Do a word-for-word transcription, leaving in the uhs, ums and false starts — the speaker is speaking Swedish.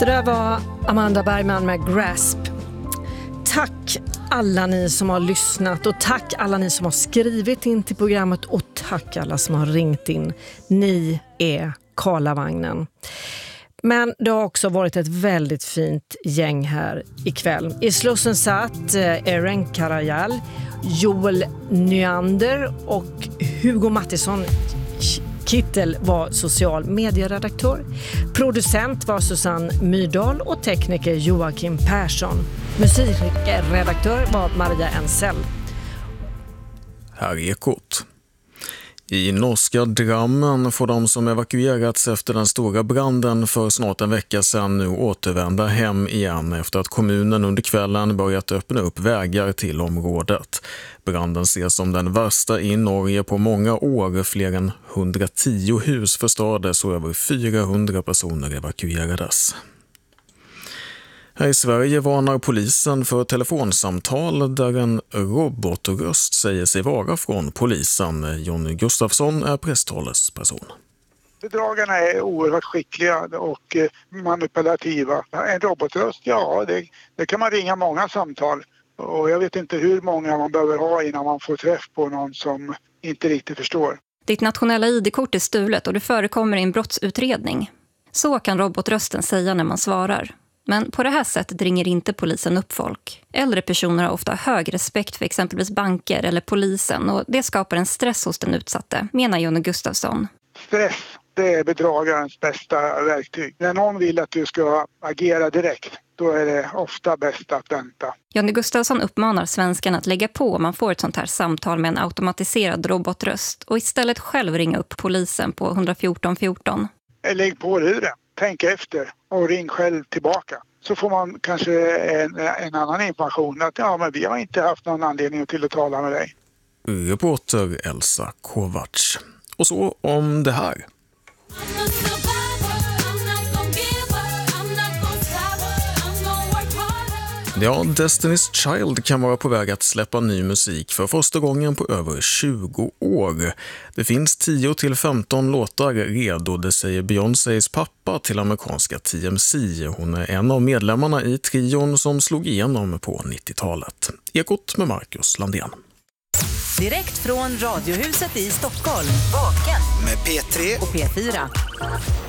Det där var Amanda Bergman med Grasp. Tack alla ni som har lyssnat och tack alla ni som har skrivit in till programmet och tack alla som har ringt in. Ni är Karlavagnen. Men det har också varit ett väldigt fint gäng här ikväll. I Slussen satt Eren Karajal, Joel Nyander och Hugo Mattisson. Kittel var social medieredaktör. Producent var Susanne Myrdal och tekniker Joakim Persson. Musikredaktör var Maria Ensel. Här är Ekot. I norska Drammen får de som evakuerats efter den stora branden för snart en vecka sedan nu återvända hem igen efter att kommunen under kvällen börjat öppna upp vägar till området. Branden ses som den värsta i Norge på många år. Fler än hundratio hus förstördes och över fyrahundra personer evakuerades. Här i Sverige varnar polisen för telefonsamtal där en robotröst säger sig vara från polisen. Jonny Gustafsson är presstalesperson. Bedragarna är oerhört skickliga och manipulativa. En robotröst, ja, det, det kan man ringa många samtal. Och jag vet inte hur många man behöver ha innan man får träff på någon som inte riktigt förstår. Ditt nationella I D-kort är stulet och det förekommer i en brottsutredning. Så kan robotrösten säga när man svarar. Men på det här sättet ringer inte polisen upp folk. Äldre personer har ofta hög respekt för exempelvis banker eller polisen och det skapar en stress hos den utsatte, menar Jonny Gustafsson. Stress, det är bedragarens bästa verktyg. När någon vill att du ska agera direkt, då är det ofta bäst att vänta. Jonny Gustafsson uppmanar svenskarna att lägga på om man får ett sånt här samtal med en automatiserad robotröst och istället själv ringa upp polisen på ett fjorton fjorton. Lägg på luren, tänk efter och ring själv tillbaka. Så får man kanske en, en annan information att ja, men vi har inte haft någon anledning till att tala med dig. Reporter Elsa Kovacs. Och så om det här. Ja, Destiny's Child kan vara på väg att släppa ny musik för första gången på över tjugo år. Det finns tio till femton låtar redo, det säger Beyoncés pappa till amerikanska T M C. Hon är en av medlemmarna i trion som slog igenom på nittiotalet. Ekot med Marcus Landén. Direkt från Radiohuset i Stockholm. Vaken med P tre och P fyra.